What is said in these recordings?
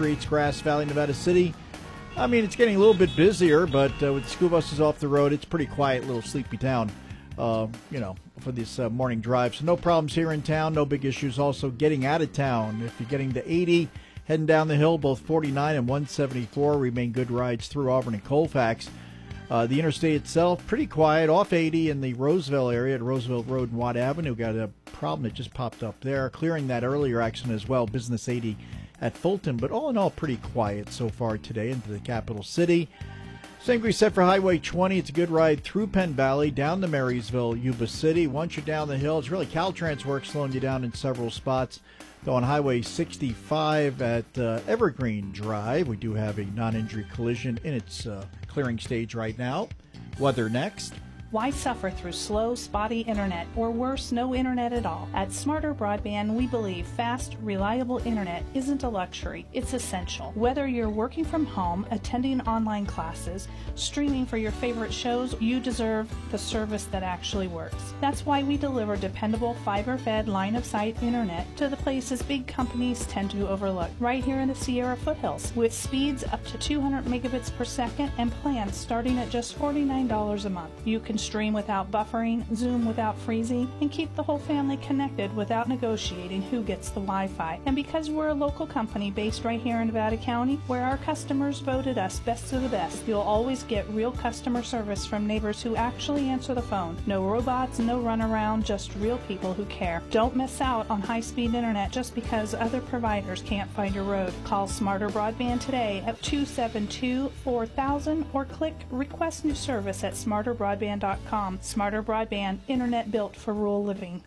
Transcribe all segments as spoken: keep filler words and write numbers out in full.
streets, Grass Valley, Nevada City. I mean, it's getting a little bit busier, but uh, with the school buses off the road, it's a pretty quiet, little sleepy town, uh, you know, for this uh, morning drive. So no problems here in town, no big issues. Also getting out of town. If you're getting to eighty, heading down the hill, both forty-nine and one seventy-four remain good rides through Auburn and Colfax. Uh, the interstate itself, pretty quiet, off eighty in the Roseville area at Roosevelt Road and Watt Avenue. Got a problem that just popped up there. Clearing that earlier accident as well, Business eighty at Fulton. But all in all, pretty quiet so far today into the capital city. Same can be said for Highway twenty. It's a good ride through Penn Valley, down to Marysville, Yuba City. Once you're down the hill, it's really Caltrans work slowing you down in several spots. Though on Highway sixty-five at uh, Evergreen Drive, we do have a non-injury collision in its uh, clearing stage right now. Weather next. Why suffer through slow, spotty internet, or worse, no internet at all? At Smarter Broadband, we believe fast, reliable internet isn't a luxury, it's essential. Whether you're working from home, attending online classes, streaming for your favorite shows, you deserve the service that actually works. That's why we deliver dependable, fiber-fed, line-of-sight internet to the places big companies tend to overlook, right here in the Sierra foothills, with speeds up to two hundred megabits per second and plans starting at just forty-nine dollars a month. You can stream without buffering, Zoom without freezing, and keep the whole family connected without negotiating who gets the Wi-Fi. And because we're a local company based right here in Nevada County, where our customers voted us best of the best, you'll always get real customer service from neighbors who actually answer the phone. No robots, no runaround, just real people who care. Don't miss out on high-speed internet just because other providers can't find your road. Call Smarter Broadband today at two seven two, four thousand or click Request New Service at smarter broadband dot com. Smarter Broadband, internet built for rural living.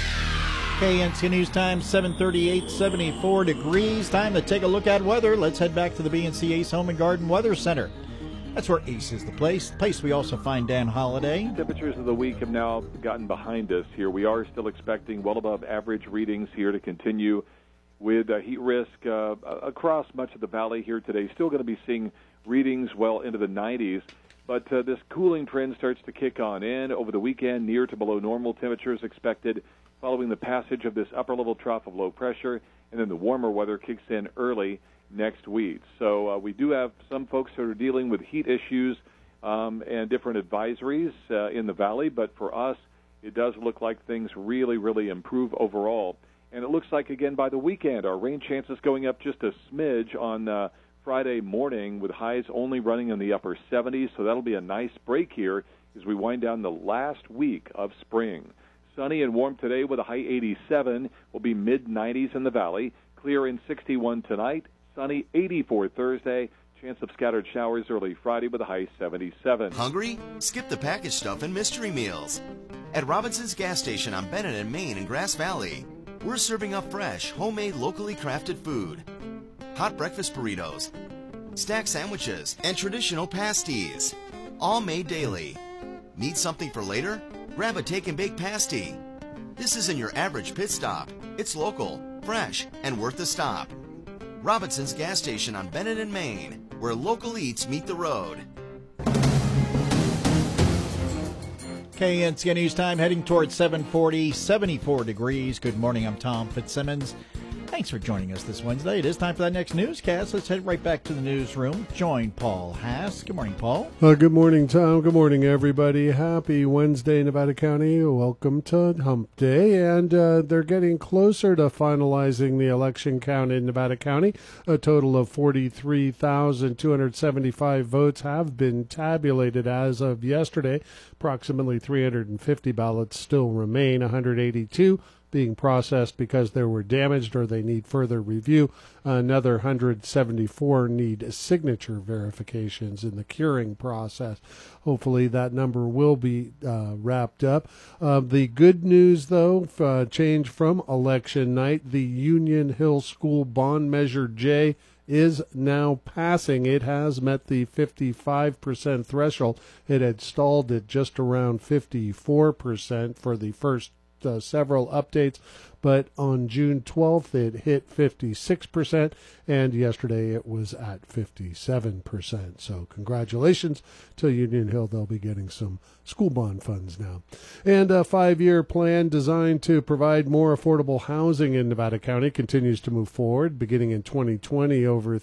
K N C News Time, seven thirty-eight, seventy-four degrees. Time to take a look at weather. Let's head back to the B and C Ace Home and Garden Weather Center. That's where Ace is the place. Place we also find Dan Holliday. Temperatures of the week have now gotten behind us here. We are still expecting well above average readings here to continue with uh, heat risk uh, across much of the valley here today. Still going to be seeing readings well into the nineties. But uh, this cooling trend starts to kick on in over the weekend, near to below normal temperatures expected following the passage of this upper-level trough of low pressure, and then the warmer weather kicks in early next week. So uh, we do have some folks that are dealing with heat issues um, and different advisories uh, in the valley, but for us, it does look like things really, really improve overall. And it looks like, again, by the weekend, our rain chances going up just a smidge on uh, Friday morning, with highs only running in the upper seventies, so that'll be a nice break here as we wind down the last week of spring. Sunny and warm today with a high eighty-seven. Will be mid nineties in the valley. Clear in sixty-one tonight. Sunny eighty-four Thursday. Chance of scattered showers early Friday with a high seventy-seven. Hungry? Skip the packaged stuff and mystery meals. At Robinson's Gas Station on Bennett and Main in Grass Valley, we're serving up fresh, homemade, locally crafted food. Hot breakfast burritos, stack sandwiches, and traditional pasties, all made daily. Need something for later? Grab a take and bake pasty. This isn't your average pit stop. It's local, fresh, and worth the stop. Robinson's Gas Station on Bennett and Main, where local eats meet the road. K N C News Time heading towards seven forty, seventy-four degrees. Good morning, I'm Tom Fitzsimmons. Thanks for joining us this Wednesday. It is time for that next newscast. Let's head right back to the newsroom. Join Paul Hass. Good morning, Paul. Uh, good morning, Tom. Good morning, everybody. Happy Wednesday, Nevada County. Welcome to Hump Day. And uh, they're getting closer to finalizing the election count in Nevada County. A total of forty-three thousand two hundred seventy-five votes have been tabulated as of yesterday. Approximately three hundred fifty ballots still remain, one hundred eighty-two being processed because they were damaged or they need further review. Another one hundred seventy-four need signature verifications in the curing process. Hopefully that number will be uh, wrapped up. Uh, the good news, though, uh, change from election night, the Union Hill School Bond Measure J is now passing. It has met the fifty-five percent threshold. It had stalled at just around fifty-four percent for the first Uh, several updates, but on June twelfth it hit fifty-six percent, and yesterday it was at fifty-seven percent. So congratulations to Union Hill. They'll be getting some school bond funds now. And a five-year plan designed to provide more affordable housing in Nevada County continues to move forward. Beginning in twenty twenty, over